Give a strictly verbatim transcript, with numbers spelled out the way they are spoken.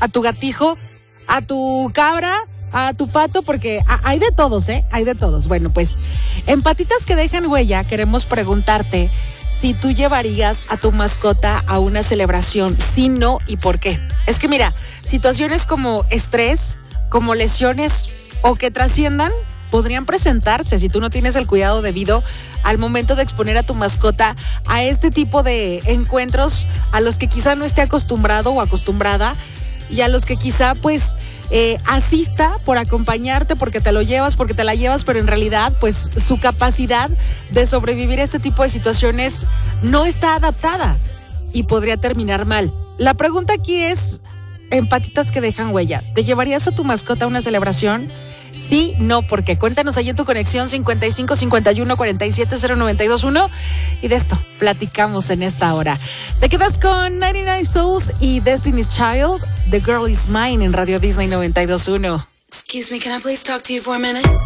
a tu gatijo, a tu cabra, a tu pato, porque hay de todos, ¿eh? Hay de todos. Bueno, pues en Patitas que Dejan Huella queremos preguntarte si tú llevarías a tu mascota a una celebración, si no y por qué. Es que mira, situaciones como estrés, como lesiones o que trasciendan, podrían presentarse si tú no tienes el cuidado debido al momento de exponer a tu mascota a este tipo de encuentros a los que quizá no esté acostumbrado o acostumbrada y a los que quizá pues eh, asista por acompañarte porque te lo llevas, porque te la llevas, pero en realidad pues su capacidad de sobrevivir a este tipo de situaciones no está adaptada y podría terminar mal. La pregunta aquí es, en Patitas que Dejan Huella, ¿te llevarías a tu mascota a una celebración? Sí, no, porque cuéntanos ahí en tu conexión cincuenta y cinco cincuenta y uno cuarenta y siete cero noventa y dos uno y de esto platicamos en esta hora. Te quedas con noventa y nueve Souls y Destiny's Child, The Girl Is Mine en Radio Disney noventa y dos uno. Excuse me, can I please talk to you for a minute?